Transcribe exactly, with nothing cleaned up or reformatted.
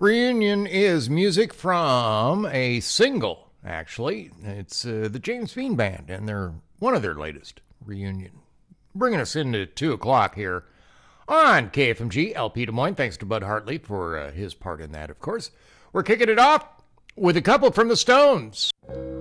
Reunion is music from a single, actually. It's uh, the James Bean Band, and they're one of their latest, Reunion. Bringing us into two o'clock here on K F M G, L P Des Moines. Thanks to Bud Hartley for uh, his part in that, of course. We're kicking it off with a couple from the Stones.